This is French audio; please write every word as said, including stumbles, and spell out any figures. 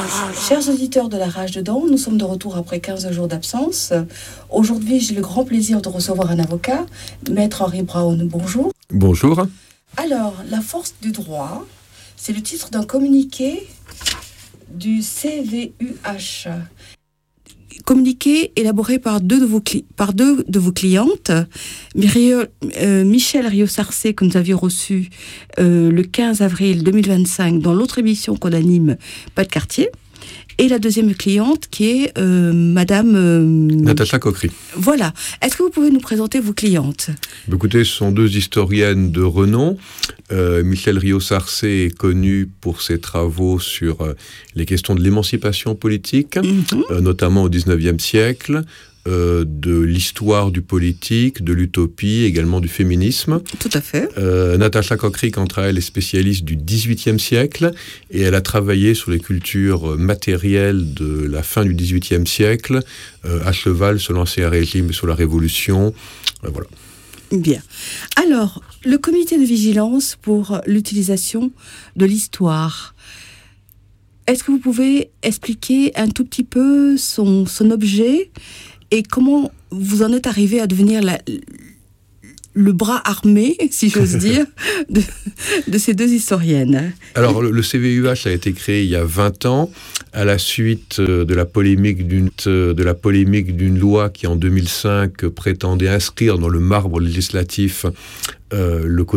Chers auditeurs de La Rage dedans, nous sommes de retour après quinze jours d'absence. Aujourd'hui, j'ai le grand plaisir de recevoir un avocat, Maître Henri Brown. Bonjour. Bonjour. Alors, la force du droit, c'est le titre d'un communiqué du C V U H. Communiqué élaboré par deux de vos, cli- par deux de vos clientes, Myriel, euh, Michel Riosarcé, que nous avions reçu euh, le quinze avril deux mille vingt-cinq dans l'autre émission qu'on anime, Pas de quartier, et la deuxième cliente qui est euh, Madame... Euh, Natacha Coquery. Voilà. Est-ce que vous pouvez nous présenter vos clientes ? Écoutez, ce sont deux historiennes de renom. Euh, Michel Riosarcé est connu pour ses travaux sur euh, les questions de l'émancipation politique, mm-hmm. euh, notamment au dix-neuvième siècle, euh, de l'histoire du politique, de l'utopie, également du féminisme. Tout à fait. Euh, Natacha Coquery, quant à elle, est spécialiste du dix-huitième siècle et elle a travaillé sur les cultures matérielles de la fin du dix-huitième siècle, euh, à cheval sur l'Ancien Régime et sur la Révolution. Euh, voilà. Bien. Alors, le comité de vigilance pour l'utilisation de l'histoire, est-ce que vous pouvez expliquer un tout petit peu son, son objet et comment vous en êtes arrivé à devenir la, le bras armé, si j'ose dire, de, de ces deux historiennes? Alors, le, le C V U H a été créé il y a vingt ans, à la suite de la polémique d'une, de la polémique d'une loi qui, en deux mille cinq, prétendait inscrire dans le marbre législatif euh, le